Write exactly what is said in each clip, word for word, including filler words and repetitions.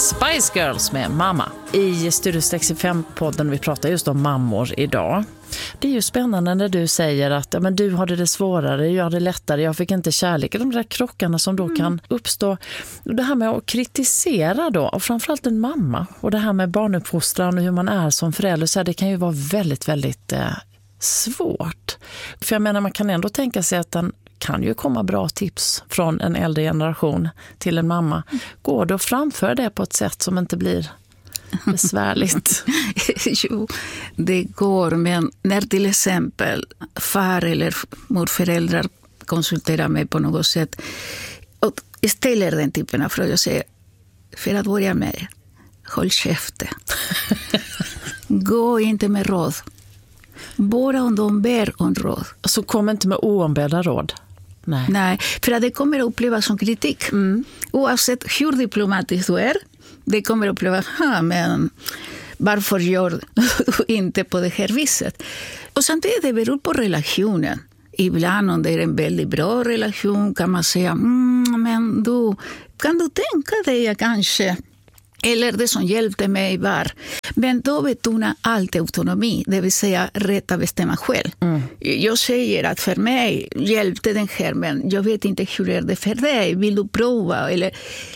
Spice Girls med Mamma. I Studio sextiofem-podden vi pratar just om mammor idag. Det är ju spännande när du säger att ja, men du hade det svårare, jag hade det lättare, jag fick inte kärlek. De där krockarna som då mm. kan uppstå. Det här med att kritisera då, och framförallt en mamma. Och det här med barnuppfostran och hur man är som förälder, så här, det kan ju vara väldigt, väldigt eh, svårt. För jag menar, man kan ändå tänka sig att den kan ju komma bra tips från en äldre generation till en mamma. Går det att framföra det på ett sätt som inte blir besvärligt? Jo, det går, men när till exempel far eller morföräldrar konsulterar mig på något sätt och ställer den typen av frågor och säger, för att börja med, håll käften. Gå inte med råd. Bara om de ber om råd. Så kom inte med oombedda råd? Nej. Nej, för att det kommer att upplevas som kritik. Mm. Oavsett hur diplomatisk du är, det kommer att upplevas, men varför gör du inte på det här viset? Och samtidigt det beror på relationen. Ibland om det är en väldigt bra relation kan man säga, mm, men du, kan du tänka dig kanske... Eller det som hjälpte mig var. Men då betonar allt autonomi, det vill säga rätt att bestämma själv. Mm. Jag säger att för mig hjälpte den här, men jag vet inte hur är det för dig. Vill du prova? Eller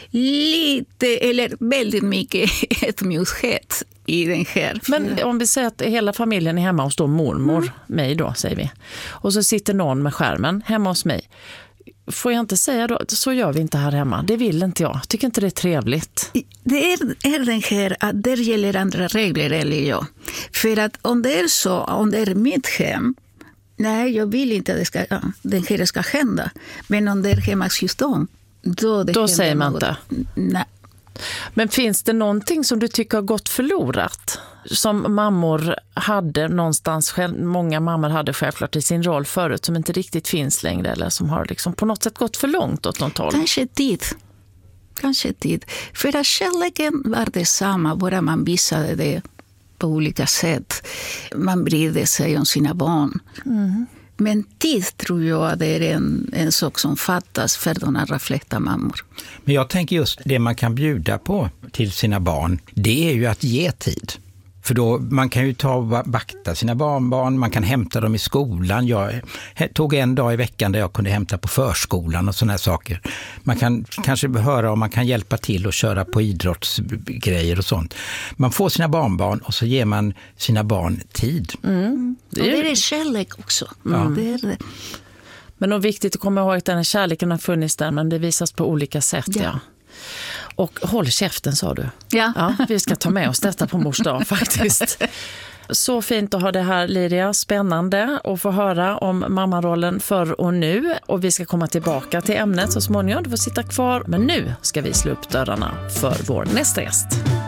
lite, eller väldigt mycket ödmjukhet i den här. Men om vi säger att hela familjen är hemma hos då mormor, mm. mig då säger vi. Och så sitter någon med skärmen hemma hos mig. Får jag inte säga då, så gör vi inte här hemma. Det vill inte jag. Tycker inte det är trevligt. Det är, är den här att där gäller andra regler eller jag. För att om det är så, om det är mitt hem, nej, jag vill inte att det ska, ja, den här ska hända. Men om det är hemma hos dem, då, det då säger man något. Inte. Nej. Men finns det någonting som du tycker har gått förlorat? Som mammor hade någonstans, många mammor hade självklart i sin roll förut, som inte riktigt finns längre, eller som har liksom på något sätt gått för långt åt något håll? Kanske tid. Kanske tid. För att kärleken var detsamma, bara man visade det på olika sätt. Man brydde sig om sina barn. Mm. Men tid tror jag att det är en, en sak som fattas för de allra flesta mammor. Men jag tänker just det man kan bjuda på till sina barn, det är ju att ge tid. För då, man kan ju ta och vakta sina barnbarn, man kan hämta dem i skolan. Jag tog en dag i veckan där jag kunde hämta på förskolan och såna här saker. Man kan kanske höra om man kan hjälpa till och köra på idrottsgrejer och sånt. Man får sina barnbarn och så ger man sina barn tid. Mm. Det, är... och det är kärlek också. Mm. Ja. Det är det. Men det är viktigt att komma ihåg att den här kärleken har funnits där, men det visas på olika sätt. Ja. Ja. Och håll käften, sa du. Ja. Ja, vi ska ta med oss detta på mors dag faktiskt. Så fint att ha det här, Liria. Spännande att få höra om mammarollen förr och nu. Och vi ska komma tillbaka till ämnet så småningom. Du får sitta kvar. Men nu ska vi slå upp dörrarna för vår nästa gäst.